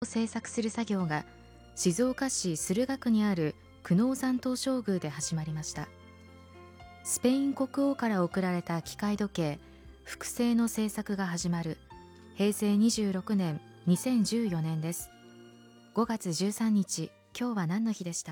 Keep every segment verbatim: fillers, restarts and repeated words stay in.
製作する作業が静岡市駿河区にある久能山東照宮で始まりました。スペイン国王から贈られた機械時計複製の製作が始まる平成にじゅうろくねんにせんじゅうよねんです。ごがつじゅうさんにち、今日は何の日でした？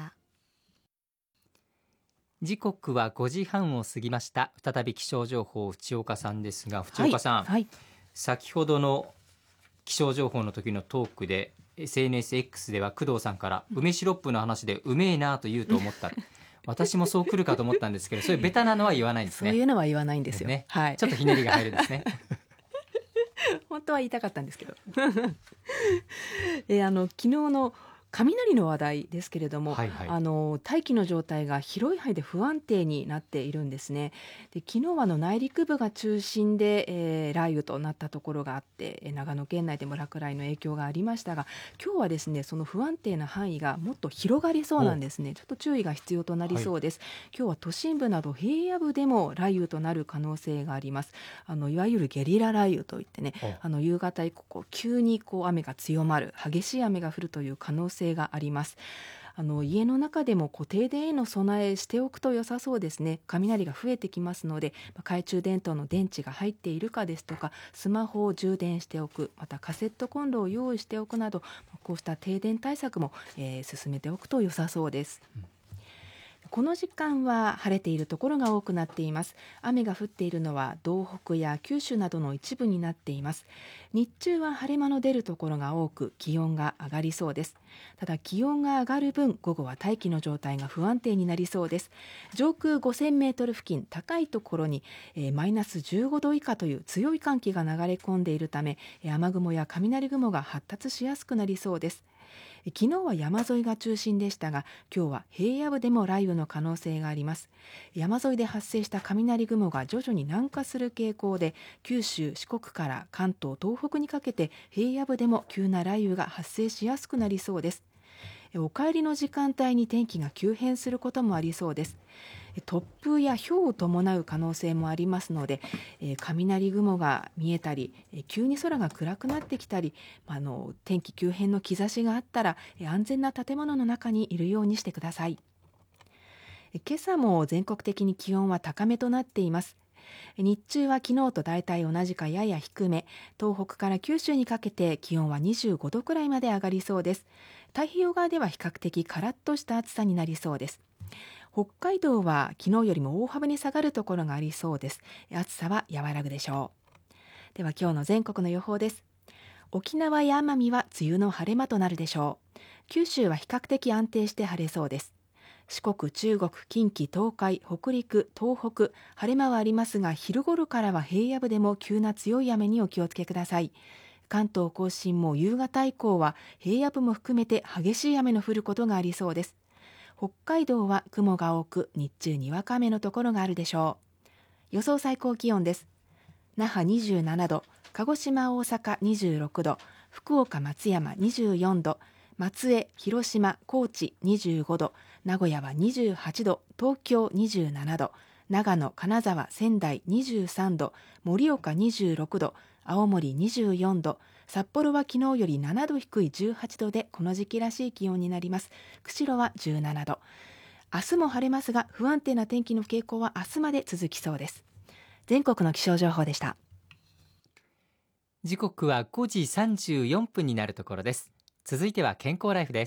時刻はごじはんを過ぎました。再び気象情報、淵岡さんですが、淵岡さん、はいはい、先ほどの気象情報の時のトークで エスエヌエスエックス では工藤さんから梅シロップの話でうめえなと言うと思った私もそう来るかと思ったんですけど、そういうベタなのは言わないんですね。 そういうのは言わないんですよ、 ね、 はい、 ちょっとひねりが入るんですね本当は言いたかったんですけどえあの昨日の雷の話題ですけれども、はいはい、あの大気の状態が広い範囲で不安定になっているんですね。で昨日はあの内陸部が中心で、えー、雷雨となったところがあって、長野県内でも落雷の影響がありましたが、今日はですねその不安定な範囲がもっと広がりそうなんですね。ちょっと注意が必要となりそうです、はい、今日は都心部など平野部でも雷雨となる可能性があります。あのいわゆるゲリラ雷雨といってね、あの夕方以降急にこう雨が強まる、激しい雨が降るという可能性があります。あの家の中でも固定電への備えしておくと良さそうですね。雷が増えてきますので、懐中電灯の電池が入っているかですとか、スマホを充電しておく、またカセットコンロを用意しておくなど、こうした停電対策も、えー、進めておくと良さそうです、うん。この時間は晴れているところが多くなっています。雨が降っているのは道北や九州などの一部になっています。日中は晴れ間の出るところが多く、気温が上がりそうです。ただ気温が上がる分、午後は大気の状態が不安定になりそうです。上空ごせんメートル付近、高いところに、えー、マイナスじゅうごど以下という強い寒気が流れ込んでいるため、雨雲や雷雲が発達しやすくなりそうです。昨日は山沿いが中心でしたが、今日は平野部でも雷雨の可能性があります。山沿いで発生した雷雲が徐々に南下する傾向で、九州、四国から関東、東北にかけて平野部でも急な雷雨が発生しやすくなりそうです。お帰りの時間帯に天気が急変することもありそうです。突風や雹を伴う可能性もありますので、えー、雷雲が見えたり、えー、急に空が暗くなってきたり、あの天気急変の兆しがあったら、えー、安全な建物の中にいるようにしてください。えー、今朝も全国的に気温は高めとなっています。日中は昨日と大体同じかやや低め、東北から九州にかけて気温はにじゅうごどくらいまで上がりそうです。太平洋側では比較的カラッとした暑さになりそうです。北海道は昨日よりも大幅に下がるところがありそうです。暑さは和らぐでしょう。では今日の全国の予報です。沖縄や奄美は梅雨の晴れ間となるでしょう。九州は比較的安定して晴れそうです。四国、中国、近畿、東海、北陸、東北、晴れ間はありますが、昼頃からは平野部でも急な強い雨にお気をつけください。関東甲信も夕方以降は平野部も含めて激しい雨の降ることがありそうです。北海道は雲が多く、日中にわか雨のところがあるでしょう。予想最高気温です。那覇にじゅうななど、鹿児島、大阪にじゅうろくど、福岡、松山にじゅうよんど、松江、広島、高知にじゅうごど、名古屋はにじゅうはちど、東京にじゅうななど、長野、金沢、仙台にじゅうさんど、盛岡にじゅうろくど、青森にじゅうよんど、札幌は昨日よりななど低いじゅうはちどで、この時期らしい気温になります。釧路はじゅうななど。明日も晴れますが、不安定な天気の傾向は明日まで続きそうです。全国の気象情報でした。 時刻はごじさんじゅうよんぷんになるところです。続いては健康ライフです。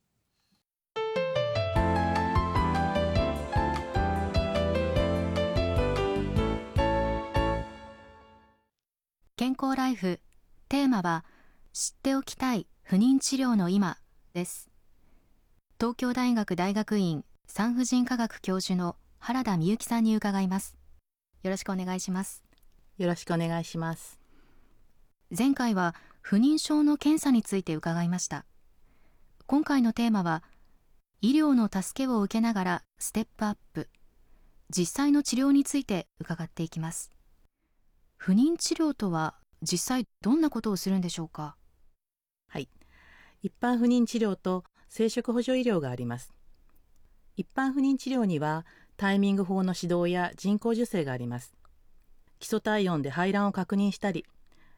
健康ライフ、テーマは知っておきたい不妊治療の今です。東京大学大学院産婦人科学教授の原田美由紀さんに伺います。よろしくお願いします。 よろしくお願いします。 前回は不妊症の検査について伺いました。今回のテーマは医療の助けを受けながらステップアップ、実際の治療について伺っていきます。不妊治療とは実際どんなことをするんでしょうか？ はい、一般不妊治療と生殖補助医療があります。一般不妊治療にはタイミング法の指導や人工授精があります。基礎体温で排卵を確認したり、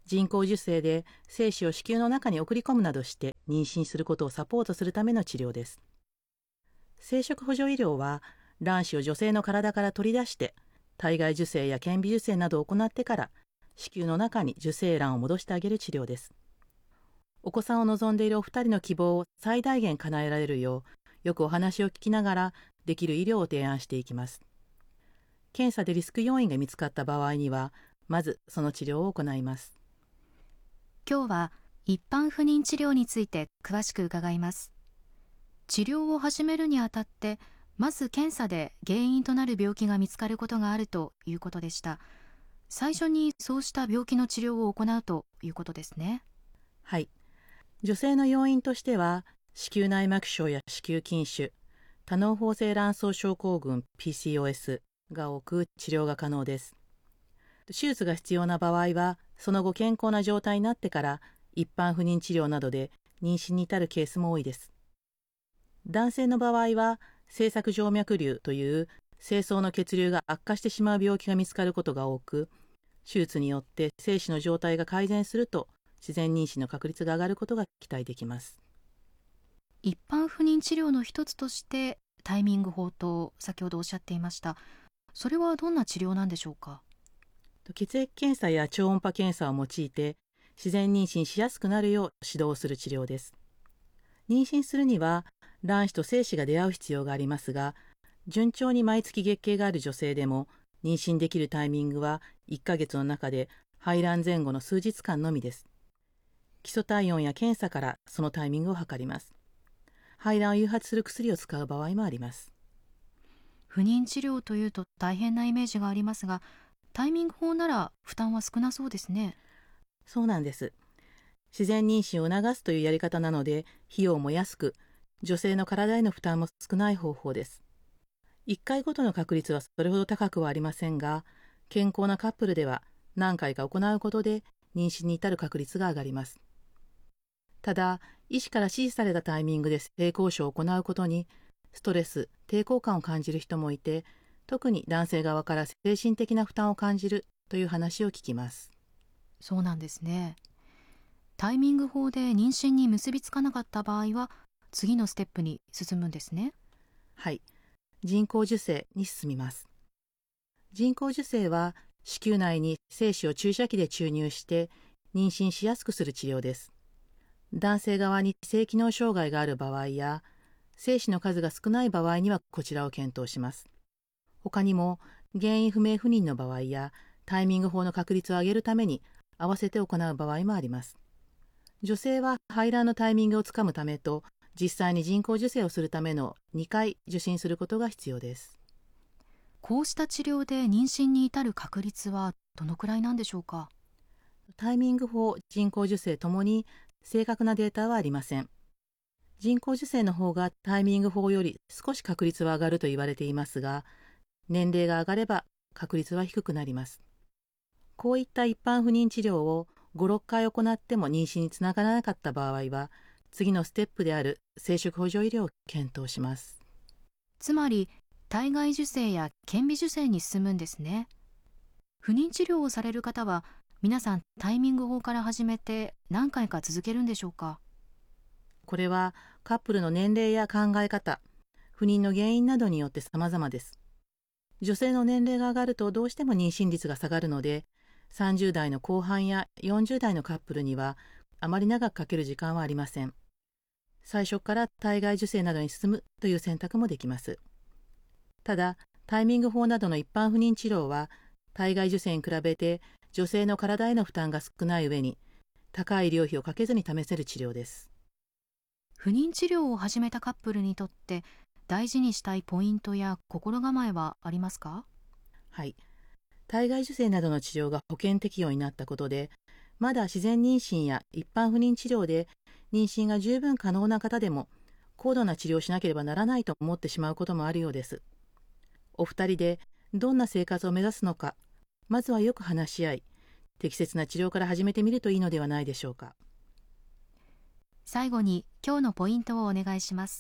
人工授精で精子を子宮の中に送り込むなどして妊娠することをサポートするための治療です。生殖補助医療は卵子を女性の体から取り出して体外受精や顕微授精などを行ってから子宮の中に受精卵を戻してあげる治療です。お子さんを望んでいるお二人の希望を最大限叶えられるよう、よくお話を聞きながらできる医療を提案していきます。検査でリスク要因が見つかった場合には、まずその治療を行います。 今日は一般不妊治療について詳しく伺います。治療を始めるにあたって、まず検査で原因となる病気が見つかることがあるということでした。最初にそうした病気の治療を行うということですね。 はい。女性の要因としては、子宮内膜症や子宮筋腫、多嚢胞性卵巣症候群 ピーシーオーエス が多く治療が可能です。手術が必要な場合は、その後健康な状態になってから一般不妊治療などで妊娠に至るケースも多いです。男性の場合は、性索静脈瘤という精巣の血流が悪化してしまう病気が見つかることが多く、手術によって精子の状態が改善すると自然妊娠の確率が上がることが期待できます。 一般不妊治療の一つとしてタイミング法と先ほどおっしゃっていました。それはどんな治療なんでしょうか？ 血液検査や超音波検査を用いて自然妊娠しやすくなるよう指導する治療です。妊娠するには卵子と精子が出会う必要がありますが、順調に毎月月経がある女性でも妊娠できるタイミングはいっかげつの中で排卵前後の数日間のみです。基礎体温や検査からそのタイミングを測ります。排卵を誘発する薬を使う場合もあります。 不妊治療というと大変なイメージがありますが、タイミング法なら負担は少なそうですね。 そうなんです。自然妊娠を促すというやり方なので、費用も安く、女性の体への負担も少ない方法です。いっかいごとの確率はそれほど高くはありませんが、健康なカップルでは何回か行うことで妊娠に至る確率が上がります。ただ、医師から指示されたタイミングで性交渉を行うことにストレス、抵抗感を感じる人もいて、特に男性側から精神的な負担を感じるという話を聞きます。 そうなんですね。タイミング法で妊娠に結びつかなかった場合は次のステップに進むんですね。 はい、人工授精に進みます。人工授精は子宮内に精子を注射器で注入して妊娠しやすくする治療です。男性側に性機能障害がある場合や精子の数が少ない場合にはこちらを検討します。他にも原因不明不妊の場合やタイミング法の確率を上げるために合わせて行う場合もあります。女性は排卵のタイミングをつかむためと実際に人工授精をするためのにかい受診することが必要です。 こうした治療で妊娠に至る確率はどのくらいなんでしょうか？ タイミング法、人工授精ともに正確なデータはありません。人工授精の方がタイミング法より少し確率は上がると言われていますが、年齢が上がれば確率は低くなります。こういった一般不妊治療をご、ろっかい行っても妊娠につながらなかった場合は、次のステップである生殖補助医療を検討します。 つまり、体外受精や顕微授精に進むんですね。不妊治療をされる方は、皆さんタイミング法から始めて何回か続けるんでしょうか？ これはカップルの年齢や考え方、不妊の原因などによって様々です。女性の年齢が上がるとどうしても妊娠率が下がるので、さんじゅう代の後半やよんじゅう代のカップルにはあまり長くかける時間はありません。最初から体外受精などに進むという選択もできます。ただ、タイミング法などの一般不妊治療は体外受精に比べて女性の体への負担が少ない上に高い医療費をかけずに試せる治療です。 不妊治療を始めたカップルにとって大事にしたいポイントや心構えはありますか？ はい。体外受精などの治療が保険適用になったことで、まだ自然妊娠や一般不妊治療で妊娠が十分可能な方でも高度な治療をしなければならないと思ってしまうこともあるようです。お二人でどんな生活を目指すのか、まずはよく話し合い、適切な治療から始めてみるといいのではないでしょうか。 最後に今日のポイントをお願いします。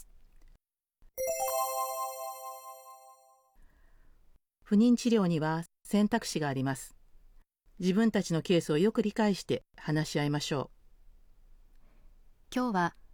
不妊治療には選択肢があります。 自分たちのケースをよく理解して話し合いましょう。 今日は